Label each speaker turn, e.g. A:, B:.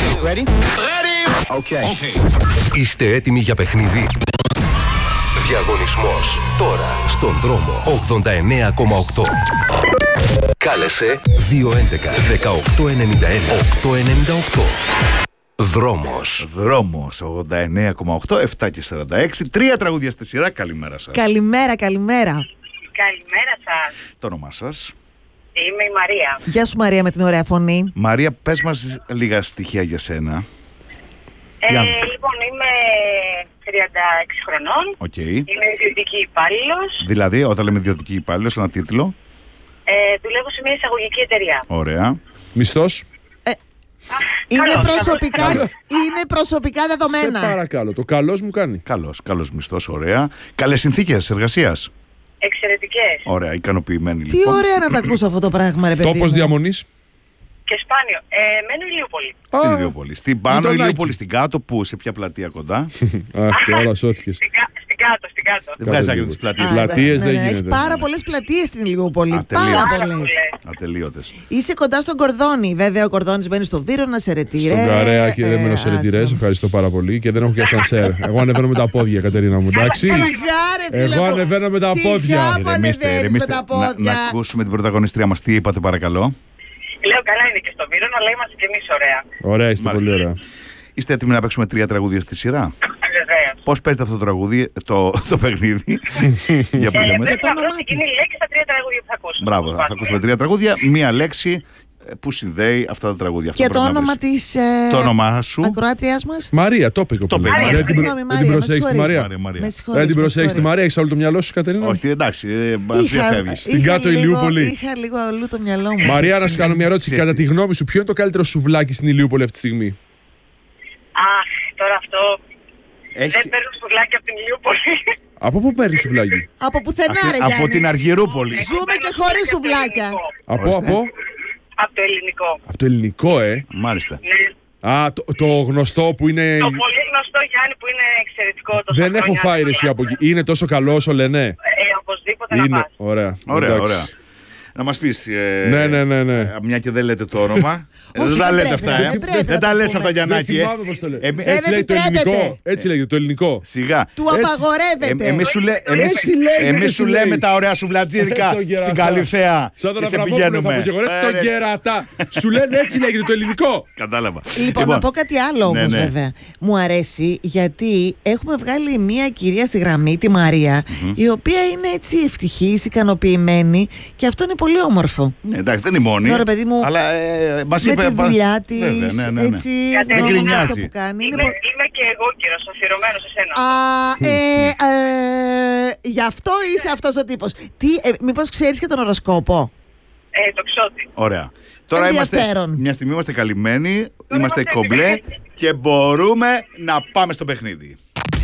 A: Ready?
B: Okay. Είστε έτοιμοι για παιχνίδι? Διαγωνισμός τώρα στον δρόμο 89,8. Κάλεσε 211 1891 898.
C: Δρόμος 89,8, 7 και 46. 3 τραγούδια στη σειρά. Καλημέρα σας.
D: Καλημέρα.
E: Καλημέρα σας.
C: Το όνομά σας?
E: Είμαι η Μαρία.
D: Γεια σου Μαρία με την ωραία φωνή.
C: Μαρία, πες μας λίγα στοιχεία για σένα.
E: Λοιπόν, είμαι 36 χρονών.
C: Okay.
E: Είμαι ιδιωτική υπάλληλος.
C: Δηλαδή, όταν λέμε ιδιωτική υπάλληλος, ένα τίτλο.
E: Δουλεύω σε μια εισαγωγική εταιρεία.
C: Ωραία.
A: Μισθός?
D: Είναι προσωπικά δεδομένα.
A: Σε παρακαλώ, το καλός μου κάνει.
C: Καλός μισθός, ωραία. Καλές συνθήκες εργασίας.
E: Εξαιρετικές.
C: Ωραία, ικανοποιημένη
D: Τι
C: λοιπόν.
D: ωραία να τα ακούσω αυτό το πράγμα, ρε παιδί.
A: Τόπος διαμονής?
E: Και σπάνιο. Μένω Ηλιούπολη.
C: Στην Ηλιούπολη. Στην πάνω
A: Μητρονάκι.
C: Ηλιούπολη, στην κάτω, πού, σε ποια πλατεία κοντά?
A: Αχ, τώρα σώθηκες.
E: Στην κάτω.
C: Δεν βγάζει άκρη με τις πλατείες.
A: Πλατείες δεν
D: Έχει
A: γίνεται.
D: πάρα πολλές πλατείες στην Ηλιούπολη. Πάρα πολλές.
C: Ατελείωτες.
D: Είσαι κοντά στον Κορδόνη. Βέβαια, ο Κορδόνης μπαίνει στο Βύρωνα, σε ρετυρέ.
A: Στον Καρέα και δεν μένω σε ρετυρές. Ευχαριστώ πάρα πολύ. Και δεν έχω και ασανσέρ. Εγώ ανεβαίνω με τα πόδια, Κατερίνα μου. Εντάξει. Εγώ ανεβαίνω με τα πόδια.
C: Ηρεμήστε. Να ακούσουμε την πρωταγωνιστρία μας. Τι είπατε, παρακαλώ?
E: Λέω καλά είναι και στο Βύρωνα, αλλά είμαστε κι εμείς ωραία.
A: Ωραία, είστε πολύ ωραία.
C: Είστε έτοιμοι να παίξουμε 3 τραγούδια στη σειρά?
E: Βεβαίως.
C: Πώς παίζετε αυτό το τραγούδι, το παιχνίδι? Για πείτε μας.
E: Πρέπει να βρω την κοινή λέξη στα 3 τραγούδια που θα ακούσουμε.
C: Μπράβο, θα ακούσουμε 3 τραγούδια. Μία λέξη που συνδέει αυτά τα τραγούδια.
D: Και το όνομα της
C: Το όνομά σου?
D: ακροάτριας μας.
A: Μαρία, το είπε και ο
C: Το
A: πολύ.
C: είπε.
A: Δεν
D: Συγγνώμη,
A: την
D: Μαρία, με
A: προσέχεις τη
D: συγχωρείς.
A: Μαρία.
C: Μαρία.
D: Με συγχωρείς,
A: Δεν την
D: με
A: προσέχεις τη
D: συγχωρείς.
A: Μαρία, έχεις όλο το μυαλό σου, Κατερίνα?
C: Όχι, εντάξει, μας διαφεύγει.
A: Στην κάτω Ηλιούπολη.
D: Είχα λίγο αλλού το μυαλό μου.
A: Μαρία, να σου κάνω μια ερώτηση. Κατά τη γνώμη σου, ποιο είναι το καλύτερο σουβλάκι στην Ηλιούπολη αυτή τη στιγμή?
E: Αχ, τώρα αυτό. Δεν παίρνω σουβλάκι από την Ηλιούπολη.
A: Από πού παίρνει σουβλάκι?
D: Από πουθενά, ρε
C: Από
D: Γιάννη.
C: την Αργυρούπολη.
D: Ζούμε και χωρίς σουβλάκια.
A: Από
E: Από το ελληνικό.
A: το ελληνικό,
C: Μάλιστα.
E: Ναι.
A: Α, το γνωστό που είναι.
E: Το πολύ γνωστό Γιάννη που είναι εξαιρετικό. τόσα
A: Δεν έχω
E: χρόνια.
A: φάει ρε εσύ από εκεί. Είναι τόσο καλό όσο λένε?
E: Οπωσδήποτε να
A: Είναι.
E: πας.
A: Ωραία.
C: Ωραία,
A: Εντάξει.
C: ωραία. Να μας πεις,
A: Ναι.
C: μια και δεν λέτε το όνομα.
D: Όχι,
C: Δεν τα
D: δεν
C: λέτε
D: πρέπει,
C: αυτά,
D: δεν πρέπει
C: Δεν
D: να
C: τα
D: το
C: λες
D: πούμε.
C: αυτά,
A: Δεν
C: Γιαννάκη.
A: θυμάμαι πώς το λέει.
D: Δεν
A: Έτσι λέει το
D: επιτρέπεται.
A: ελληνικό. Έτσι λέγεται το ελληνικό.
C: Σιγά.
D: Του απαγορεύεται.
C: Εμείς
A: λέγεται,
C: σου
A: τι
C: λέμε
A: λέει.
C: τα ωραία σουβλατζίδικα
A: Τον κερατά.
C: στην Καλυθέα.
A: Σαν τον
C: Και σε
A: Αβραμόπουλο θα
C: πηγαίνουμε.
A: πω και εγώ. Τον κερατά. Σου λένε έτσι λέγεται το ελληνικό.
C: Κατάλαβα.
D: Λοιπόν, να πω κάτι άλλο όμως,
C: ναι.
D: βέβαια. Μου αρέσει γιατί έχουμε βγάλει μια κυρία στη γραμμή, τη Μαρία, η οποία είναι έτσι ευτυχής, ικανοποιημένη και αυτό είναι πολύ όμορφο.
C: Ναι, εντάξει, δεν είναι η μόνη.
D: Ναι, ρε παιδί μου,
C: Αλλά μας
D: με
C: είπε.
D: τη δουλειά της,
C: Βέβαια, ναι.
D: έτσι,
C: Δεν
D: ευγνώμων
C: γκρινιάζει.
D: αυτό που κάνει.
E: Είμαι και εγώ καιρός, αφιερωμένος σε σένα.
D: Γι' αυτό είσαι αυτός ο τύπος. Μήπως ξέρεις και τον οροσκόπο?
E: Το ξότι.
C: Ωραία. Τώρα
D: Ενδιαφέρον.
C: μια στιγμή είμαστε καλυμμένοι, είμαστε κομπλέ και μπορούμε να πάμε στο παιχνίδι.